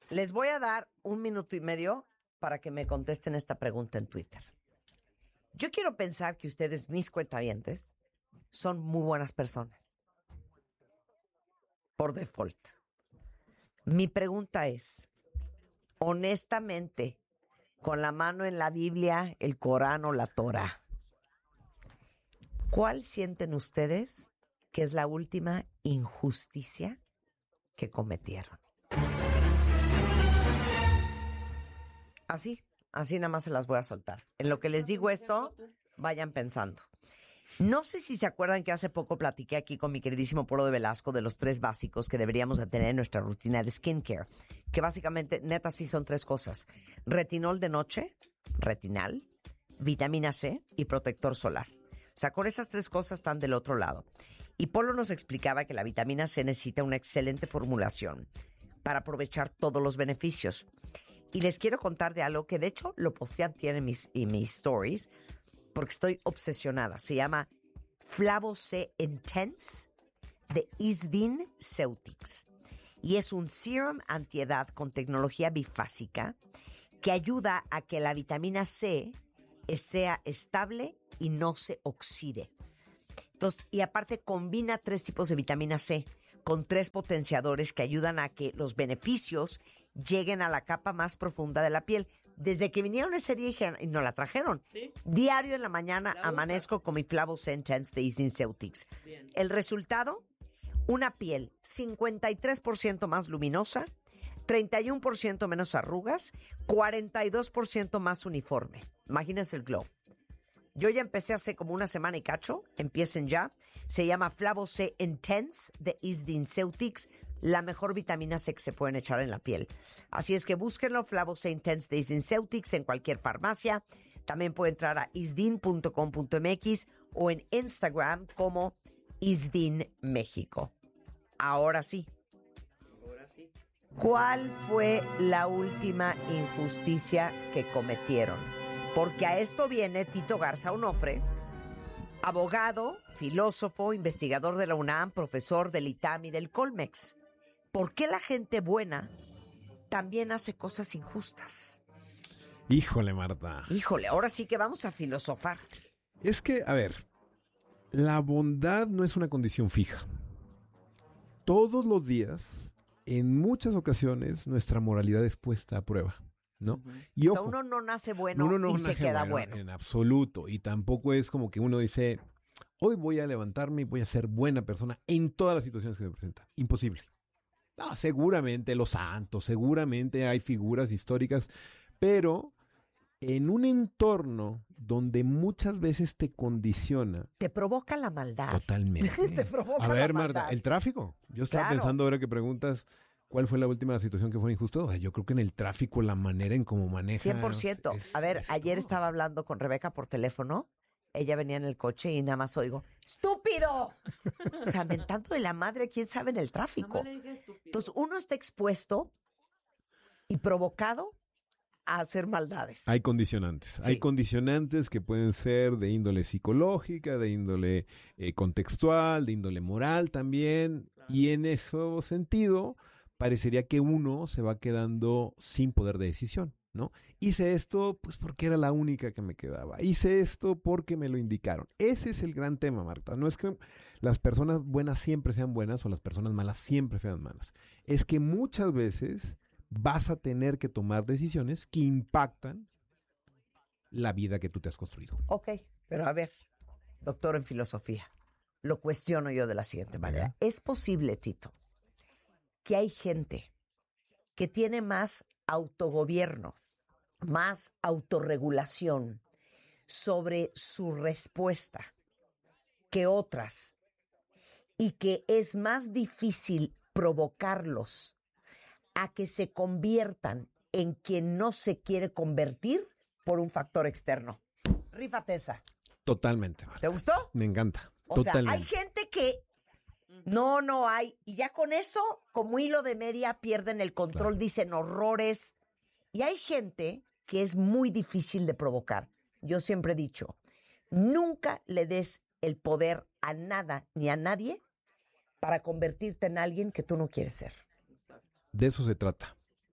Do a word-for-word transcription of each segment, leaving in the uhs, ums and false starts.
les voy a dar un minuto y medio para que me contesten esta pregunta en Twitter. Yo quiero pensar que ustedes, mis cuentavientes, son muy buenas personas. Por default. Mi pregunta es, honestamente, con la mano en la Biblia, el Corán o la Torah, ¿cuál sienten ustedes que es la última injusticia que cometieron? Así, así nada más se las voy a soltar. En lo que les digo esto, vayan pensando. No sé si se acuerdan que hace poco platiqué aquí con mi queridísimo Polo de Velasco de los tres básicos que deberíamos de tener en nuestra rutina de skincare, que básicamente, neta, sí son tres cosas. Retinol de noche, retinal, vitamina C y protector solar. O sea, con esas tres cosas están del otro lado. Y Polo nos explicaba que la vitamina C necesita una excelente formulación para aprovechar todos los beneficios. Y les quiero contar de algo que de hecho lo postean en mis, en mis stories, porque estoy obsesionada. Se llama Flavo C Intense de Isdin Ceutics. Y es un serum antiedad con tecnología bifásica que ayuda a que la vitamina C sea estable y no se oxide. Entonces, y aparte combina tres tipos de vitamina C con tres potenciadores que ayudan a que los beneficios lleguen a la capa más profunda de la piel. Desde que vinieron ese día y nos la trajeron. ¿Sí? Diario en la mañana ¿La amanezco usas? Con mi Flavo C Intense de Isdin Ceutics. Bien. El resultado, una piel cincuenta y tres por ciento más luminosa, treinta y uno por ciento menos arrugas, cuarenta y dos por ciento más uniforme. Imagínense el glow. Yo ya empecé hace como una semana y cacho. Empiecen ya. Se llama Flavo C Intense de Isdin Ceutics. La mejor vitamina C que se pueden echar en la piel. Así es que búsquenlo, Flavo C Intense de Isdin Ceutics en cualquier farmacia. También puede entrar a isdin punto com punto m x o en Instagram como Isdin México. Ahora sí. Ahora sí. ¿Cuál fue la última injusticia que cometieron? Porque a esto viene Tito Garza Onofre, abogado, filósofo, investigador de la UNAM, profesor del I T A M y del Colmex. ¿Por qué la gente buena también hace cosas injustas? Híjole, Marta. Híjole, ahora sí que vamos a filosofar. Es que, a ver, la bondad no es una condición fija. Todos los días, en muchas ocasiones, nuestra moralidad es puesta a prueba, ¿no? Uh-huh. Y o ojo, sea, uno no nace bueno uno no y se queda bueno, bueno. En absoluto. Y tampoco es como que uno dice, hoy voy a levantarme y voy a ser buena persona en todas las situaciones que se presentan. Imposible. No, seguramente los santos, seguramente hay figuras históricas, pero en un entorno donde muchas veces te condiciona. Te provoca la maldad. Totalmente. Te provoca a ver, la maldad. Marta, el tráfico. Yo estaba claro. pensando ahora que preguntas cuál fue la última situación que fue injusta. O sea, yo creo que en el tráfico, la manera en cómo maneja. cien por ciento. Es, a ver, es ayer todo. estaba hablando con Rebeca por teléfono. Ella venía en el coche y nada más oigo, ¡estúpido! O sea, mentando de la madre, quién sabe en el tráfico. Entonces, uno está expuesto y provocado a hacer maldades. Hay condicionantes. Sí. Hay condicionantes que pueden ser de índole psicológica, de índole eh, contextual, de índole moral también. Claro. Y en ese sentido, parecería que uno se va quedando sin poder de decisión, ¿no? Hice esto pues porque era la única que me quedaba. Hice esto porque me lo indicaron. Ese es el gran tema, Marta. No es que las personas buenas siempre sean buenas o las personas malas siempre sean malas. Es que muchas veces vas a tener que tomar decisiones que impactan la vida que tú te has construido. Ok, pero a ver, doctor en filosofía, lo cuestiono yo de la siguiente manera. Okay. ¿Es posible, Tito, que hay gente que tiene más autogobierno, más autorregulación sobre su respuesta que otras y que es más difícil provocarlos a que se conviertan en quien no se quiere convertir por un factor externo? Rífate esa. Totalmente, Marta. ¿Te gustó? Me encanta. O Totalmente. sea, hay gente que no, no hay, y ya con eso, como hilo de media, pierden el control, claro. Dicen horrores. Y hay gente que es muy difícil de provocar. Yo siempre he dicho, nunca le des el poder a nada ni a nadie para convertirte en alguien que tú no quieres ser. De eso se trata.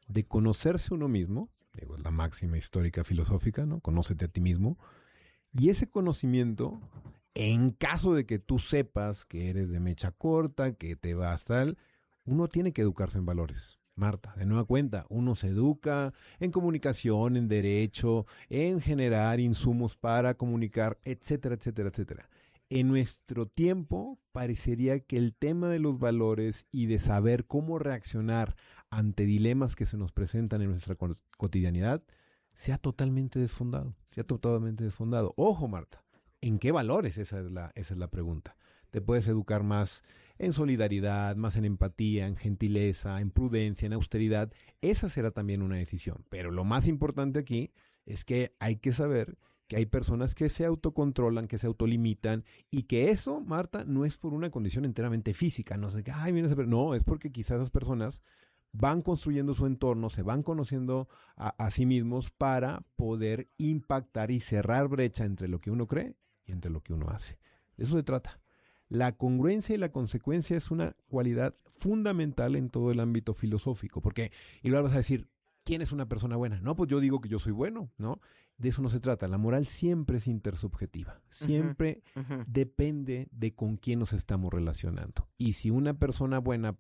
de conocerse uno mismo, digo, es la máxima histórica filosófica, ¿no? Conócete a ti mismo. Y ese conocimiento, en caso de que tú sepas que eres de mecha corta, que te vas tal, uno tiene que educarse en valores. Marta, de nueva cuenta, uno se educa en comunicación, en derecho, en generar insumos para comunicar, etcétera, etcétera, etcétera. En nuestro tiempo parecería que el tema de los valores y de saber cómo reaccionar ante dilemas que se nos presentan en nuestra cotidianidad se ha totalmente desfondado, se ha totalmente desfondado. Ojo, Marta, ¿en qué valores? Esa es la, esa es la pregunta. Te puedes educar más en solidaridad, más en empatía, en gentileza, en prudencia, en austeridad. Esa será también una decisión. Pero lo más importante aquí es que hay que saber que hay personas que se autocontrolan, que se autolimitan, y que eso, Marta, no es por una condición enteramente física. No sé, ay, mira, no, es porque quizás esas personas van construyendo su entorno, se van conociendo a, a sí mismos para poder impactar y cerrar brecha entre lo que uno cree y entre lo que uno hace. De eso se trata. La congruencia y la consecuencia es una cualidad fundamental en todo el ámbito filosófico, porque, y luego vas a decir, ¿quién es una persona buena? No, pues yo digo que yo soy bueno, ¿no? De eso no se trata. La moral siempre es intersubjetiva. Siempre uh-huh, uh-huh. depende de con quién nos estamos relacionando. Y si una persona buena